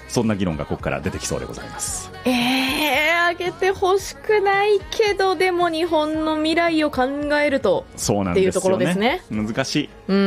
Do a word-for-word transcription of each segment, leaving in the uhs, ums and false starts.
そんな議論がここから出てきそうでございます。 えー、あげてほしくないけど、でも日本の未来を考えるとそうなんですよね、っていうところですね。難しい。 うん。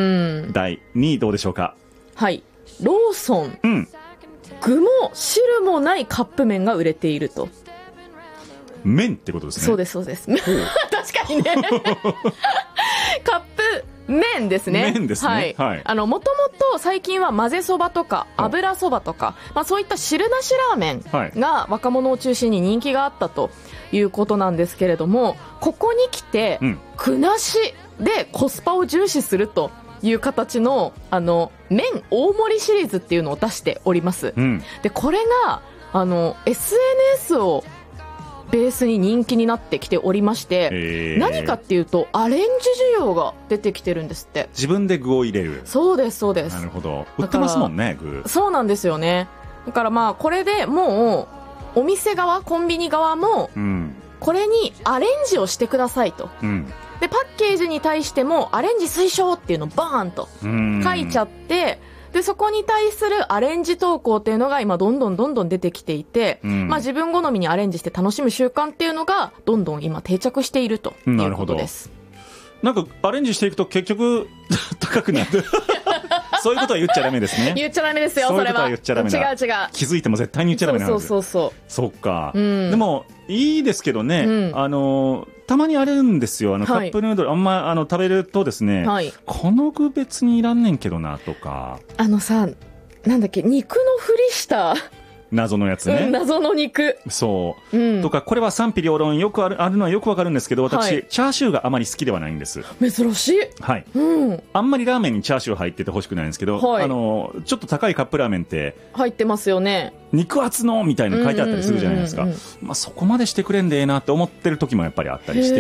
だいにいどうでしょうか。 はい、ローソン、うん、具も汁もないカップ麺が売れていると。 麺ってことですね。 そうですそうです確かにねカップ麺ですね。 麺ですね。はい。 はい、あの、もともと最近は混ぜそばとか油そばとか、まあそういった汁なしラーメンが若者を中心に人気があったということなんですけれども、ここに来て、うん、具なしでコスパを重視するという形の、あの、麺大盛りシリーズっていうのを出しております。うん、で、これが、あの、エスエヌエス をベースに人気になってきておりまして、えー、何かっていうとアレンジ需要が出てきてるんですって。 自分で具を入れる。 そうですそうです。 なるほど。売ってますもんね、具。 そうなんですよね。だからまあこれでもうお店側、コンビニ側もこれにアレンジをしてくださいと、うん、でパッケージに対してもアレンジ推奨っていうのをバーンと書いちゃって、でそこに対するアレンジ投稿っていうのが今どんどんどんどん出てきていて、うん、まあ、自分好みにアレンジして楽しむ習慣っていうのがどんどん今定着しているということです。 なるほど。なんかアレンジしていくと結局高くなるそういうことは言っちゃダメですね。 言っちゃダメですよ。それは。そういうことは言っちゃダメだ。 違う違う。 気づいても絶対に言っちゃダメなんです。 そうそうそうそう。 そっか、うん。でもいいですけどね。うん、あのたまにあるんですよ。あの、はい、カップヌードルあんまあの食べるとですね、はい、この具別にいらんねんけどなとか。 あのさ、なんだっけ、肉のふりした謎のやつね、 うん、謎の肉そう、うん、とかこれは賛否両論よくある、あるのはよくわかるんですけど、私、はい、チャーシューがあまり好きではないんです。 珍しい。 はい、 うん、あんまりラーメンにチャーシュー入っててほしくないんですけど、はい、あのちょっと高いカップラーメンって入ってますよね。 肉厚のみたいなの書いてあったりするじゃないですか。まあそこまでしてくれんでええなって思ってる時もやっぱりあったりして、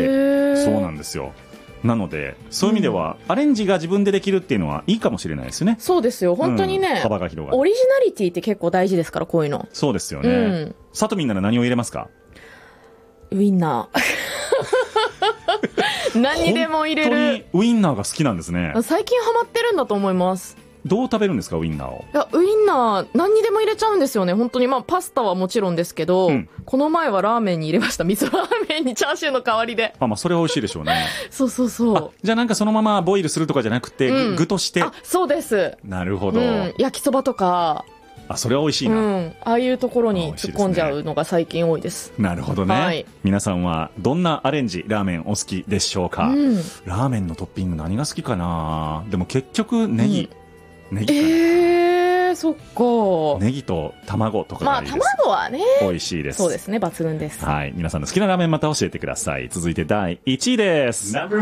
そうなんですよ。なのでそういう意味では、うん、アレンジが自分でできるっていうのはいいかもしれないですね。 そうですよ本当にね、うん、 幅が広がる。 オリジナリティって結構大事ですから、こういうの。 そうですよね、うん、さとみんなら何を入れますか？ ウインナー何にでも入れる。 本当にウインナーが好きなんですね。 最近ハマってるんだと思います。 どう食べるんですかウインナーを？ いやウインナー何にでも入れちゃうんですよね本当に。まあパスタはもちろんですけど、うん、この前はラーメンに入れました。味噌ラーメンにチャーシューの代わりで。 あ、まあそれは美味しいでしょうねそうそうそう。 じゃあなんかそのままボイルするとかじゃなくて、うん、具として。 あ、そうです。 なるほど、うん、 焼きそばとか。 あ、それは美味しいな、うん、 ああいうところに突っ込んじゃうのが最近多いです。 なるほどね、はい、皆さんはどんなアレンジラーメンお好きでしょうか、うん、ラーメンのトッピング何が好きかな。でも結局ネギ、うん、ネギかな。 えー、そっか。 ネギと卵とかがいいです。 まあ卵はね美味しいです。 そうですね、抜群です。 はい、皆さんの好きなラーメンまた教えてください。続いてだいいちいです。だ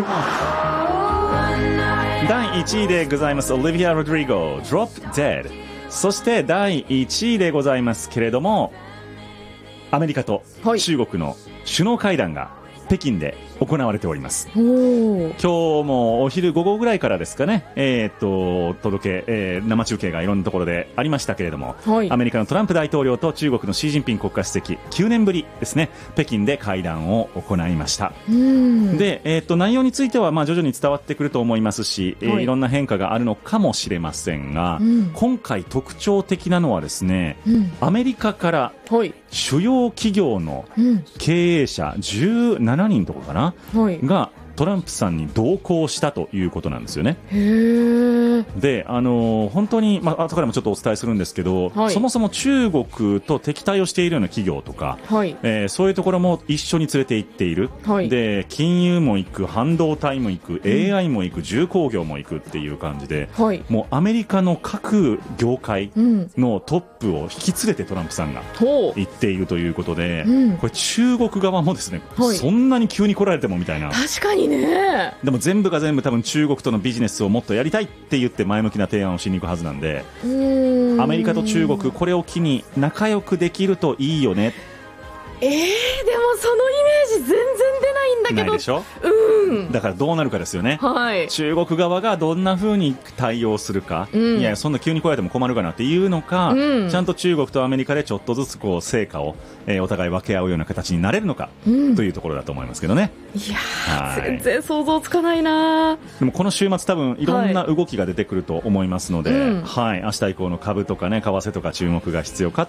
いいちいでございます。オリビア・ロドリゴ Drop Dead。そしてだいいちいでございますけれども、アメリカと中国の首脳会談が北京で行われております。今日もお昼午後ぐらいからですかね、えー、っと届け、えー、生中継がいろんなところでありましたけれども、はい、アメリカのトランプ大統領と中国のシー・ジンピン国家主席きゅうねんぶりですね、北京で会談を行いました。で、えー、っと内容についてはまあ徐々に伝わってくると思いますし、はい、えー、いろんな変化があるのかもしれませんが、うん、今回特徴的なのはですね、うん、アメリカから主要企業の経営者じゅうななにんとかかな、はい、がトランプさんに同行したということなんですよね。へー。で、あのー、本当に、まあ後からもちょっとお伝えするんですけど、はい、そもそも中国と敵対をしているような企業とか、はい、えー、そういうところも一緒に連れて行っている、はい、で金融も行く、半導体も行く、うん、エーアイ も行く、重工業も行くっていう感じで、はい、もうアメリカの各業界のトップを引き連れてトランプさんが行っているということで、うん、これ中国側もですね、はい、そんなに急に来られてもみたいな。 確かにね。 でも全部が全部多分中国とのビジネスをもっとやりたいって言って前向きな提案をしに行くはずなんで、うーん、アメリカと中国これを機に仲良くできるといいよね。 えー、でもそのイメージ全然出ないんだけど。 ないでしょ、うん、だからどうなるかですよね、はい、中国側がどんな風に対応するか、うん、いやそんな急に来られても困るかなっていうのか、うん、ちゃんと中国とアメリカでちょっとずつこう成果を、えー、お互い分け合うような形になれるのか、うん、というところだと思いますけどね。 いやー、全然想像つかないな。 でもこの週末多分いろんな動きが出てくると思いますので、はい、はい、明日以降の株とかね為替とか注目が必要か